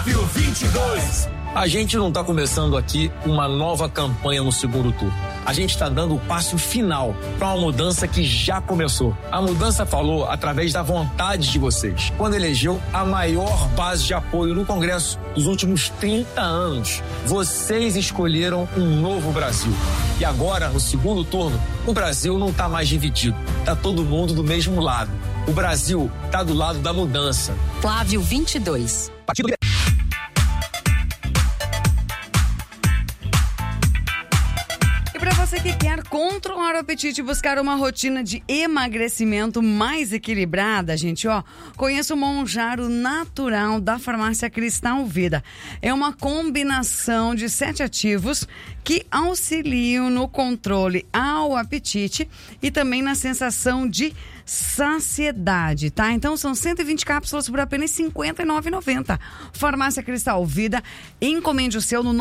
Flávio 22. A gente não está começando aqui uma nova campanha no segundo turno. A gente está dando o passo final para uma mudança que já começou. A mudança falou através da vontade de vocês, quando elegeu a maior base de apoio no Congresso dos últimos 30 anos. Vocês escolheram um novo Brasil. E agora, no segundo turno, o Brasil não está mais dividido. Está todo mundo do mesmo lado. O Brasil está do lado da mudança. Flávio 22. Partido Você que quer controlar o apetite e buscar uma rotina de emagrecimento mais equilibrada, gente, conheça o Monjaro Natural da Farmácia Cristal Vida. É uma combinação de 7 ativos que auxiliam no controle ao apetite e também na sensação de saciedade, tá? Então são 120 cápsulas por apenas R$ 59,90. Farmácia Cristal Vida, encomende o seu no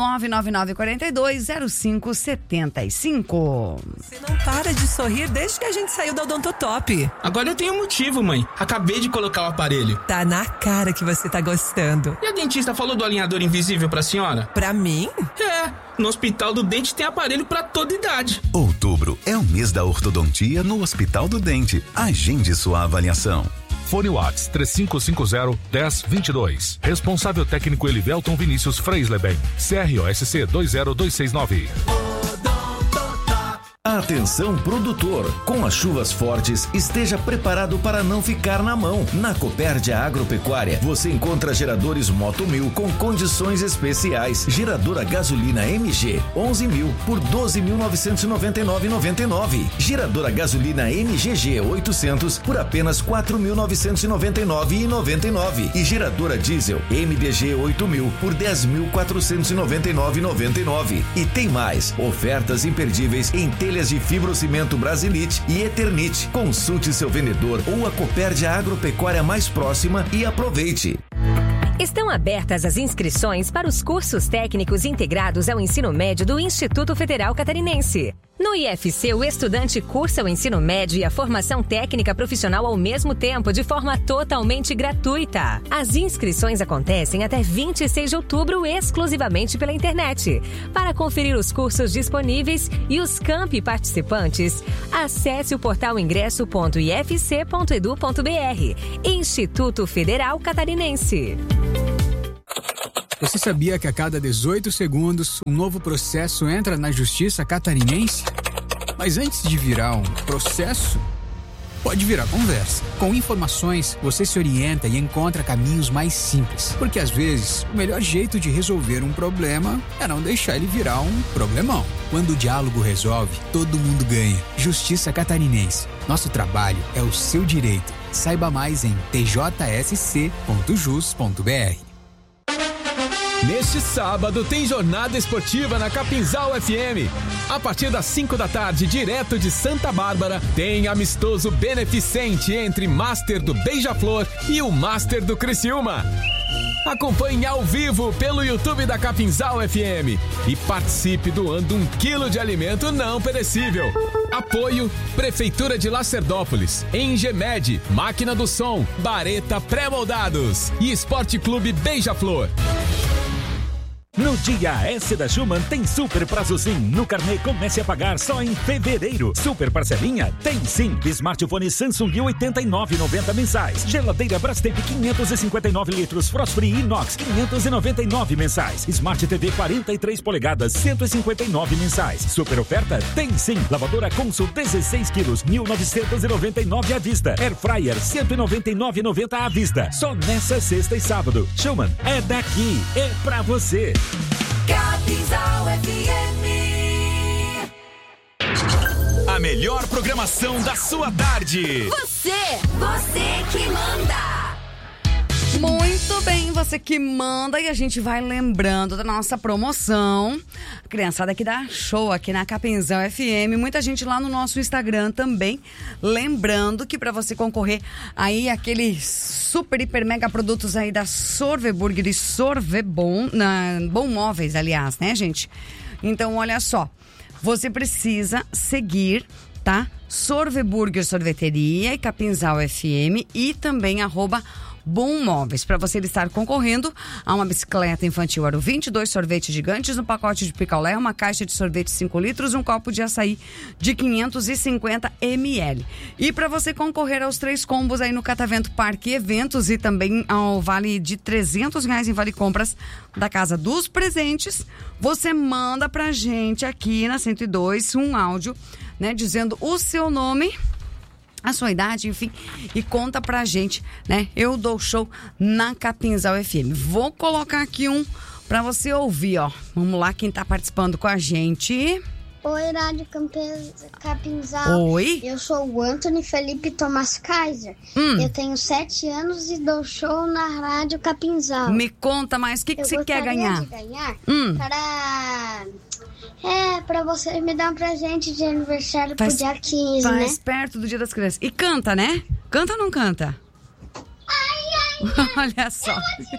999-420575. Você não para de sorrir desde que a gente saiu da Odontotop. Agora eu tenho motivo, mãe. Acabei de colocar o aparelho. Tá na cara que você tá gostando. E a dentista falou do alinhador invisível pra senhora? Pra mim? No Hospital do Dente tem aparelho pra toda idade. Outubro é o mês da ortodontia no Hospital do Dente. Agende sua avaliação. Fone Whats 3550-1022. Responsável técnico Elivelton Vinícius Freisleben. CROSC 20269. Atenção produtor, com as chuvas fortes, esteja preparado para não ficar na mão. Na Copérdia Agropecuária, você encontra geradores Moto 1000 com condições especiais. Geradora gasolina MG, 11.000 por 12.999,99. Geradora gasolina MGG 800 por apenas 4.999,99. E geradora diesel MDG 8.000 por 10.499,99. E tem mais, ofertas imperdíveis em telhas de fibrocimento Brasilite e Eternite. Consulte seu vendedor ou a Copérdia Agropecuária mais próxima e aproveite. Estão abertas as inscrições para os cursos técnicos integrados ao ensino médio do Instituto Federal Catarinense. No IFC, o estudante cursa o ensino médio e a formação técnica profissional ao mesmo tempo, de forma totalmente gratuita. As inscrições acontecem até 26 de outubro, exclusivamente pela internet. Para conferir os cursos disponíveis e os campi participantes, acesse o portal ingresso.ifc.edu.br. Instituto Federal Catarinense. Você sabia que a cada 18 segundos um novo processo entra na Justiça Catarinense? Mas antes de virar um processo, pode virar conversa. Com informações, você se orienta e encontra caminhos mais simples. Porque às vezes, o melhor jeito de resolver um problema é não deixar ele virar um problemão. Quando o diálogo resolve, todo mundo ganha. Justiça Catarinense. Nosso trabalho é o seu direito. Saiba mais em tjsc.jus.br. Neste sábado tem jornada esportiva na Capinzal FM. A partir das 5 da tarde, direto de Santa Bárbara, tem amistoso beneficente entre Master do Beija-Flor e o Master do Criciúma. Acompanhe ao vivo pelo YouTube da Capinzal FM e participe doando 1 quilo de alimento não perecível. Apoio Prefeitura de Lacerdópolis, Engemed, Máquina do Som, Bareta Pré-Moldados e Esporte Clube Beija-Flor. No dia S da Schumann tem super prazo sim. No carnê comece a pagar só em fevereiro. Super parcelinha? Tem sim. Smartphone Samsung 89,90 mensais. Geladeira Brastemp 559 litros Frost Free Inox 599 mensais. Smart TV 43 polegadas 159 mensais. Super oferta? Tem sim. Lavadora Consul 16 quilos 1.999 à vista. Air Fryer 199,90 à vista. Só nessa sexta e sábado. Schumann é daqui, é pra você. Capinzal FM. A melhor programação da sua tarde. Você que manda. Muito bem, você que manda, e a gente vai lembrando da nossa promoção. A criançada aqui dá show aqui na Capinzal FM, muita gente lá no nosso Instagram também, lembrando que para você concorrer aí aqueles super, hiper, mega produtos aí da Sorveburger e Sorvebon, Bom Móveis, aliás, né, gente? Então, olha só, você precisa seguir, tá? Sorveburger Sorveteria e Capinzal FM e também @ Boom Móveis, para você estar concorrendo a uma bicicleta infantil Aro 22, sorvetes gigantes, um pacote de picolé, uma caixa de sorvete 5 litros, um copo de açaí de 550 ml. E para você concorrer aos 3 combos aí no Catavento Parque Eventos e também ao vale de R$300 em vale compras da Casa dos Presentes, você manda pra gente aqui na 102 um áudio, né, dizendo o seu nome, a sua idade, enfim, e conta pra gente, né? Eu dou show na Capinzal FM. Vou colocar aqui um pra você ouvir, ó. Vamos lá, quem tá participando com a gente. Oi, Rádio Capinzal. Oi. Eu sou o Anthony Felipe Tomás Kaiser. Eu tenho 7 anos e dou show na Rádio Capinzal. Me conta mais, o que você quer ganhar? Eu gostaria de ganhar pra você me dar um presente de aniversário pro dia 15, né? Faz perto do Dia das Crianças. E canta, né? Canta ou não canta? Olha só.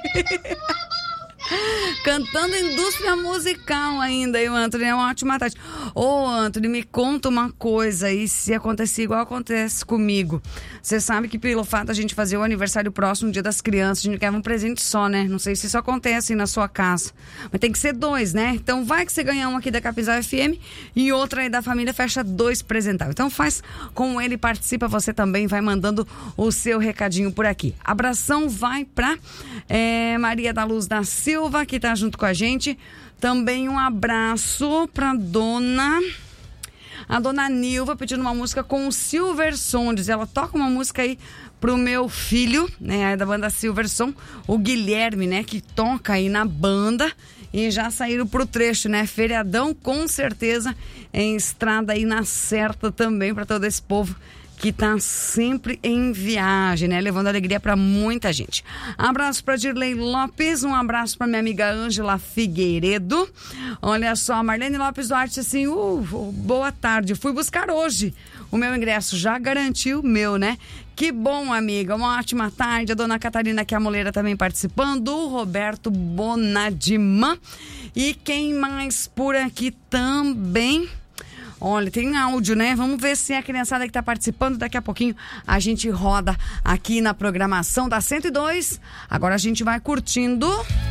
Cantando indústria musical ainda, e o Anthony é uma ótima tarde. Ô, Anthony, me conta uma coisa aí, se acontecer igual acontece comigo. Você sabe que pelo fato da gente fazer o aniversário próximo, Dia das Crianças, a gente quer um presente só, né? Não sei se isso acontece aí na sua casa, mas tem que ser 2, né? Então vai que você ganha um aqui da Capinzal FM e outra aí da família, fecha 2 presentáveis. Então faz com ele, participa, você também vai mandando o seu recadinho por aqui. Abração vai pra Maria da Luz da Silva, que tá junto com a gente. Também um abraço pra a dona Nilva, pedindo uma música com o Silverson. Diz ela, toca uma música aí pro meu filho, né, da banda Silverson, o Guilherme, né, que toca aí na banda. E já saíram pro trecho, né? Feriadão, com certeza, em estrada aí na certa também para todo esse povo que tá sempre em viagem, né? Levando alegria para muita gente. Abraço para Dirley Lopes, um abraço para minha amiga Ângela Figueiredo. Olha só, Marlene Lopes Duarte, assim, boa tarde, fui buscar hoje o meu ingresso, já garantiu o meu, né? Que bom, amiga, uma ótima tarde. A dona Catarina Quiamoleira também participando, o Roberto Bonadiman. E quem mais por aqui também? Olha, tem áudio, né? Vamos ver se é a criançada que tá participando. Daqui a pouquinho a gente roda aqui na programação da 102. Agora a gente vai curtindo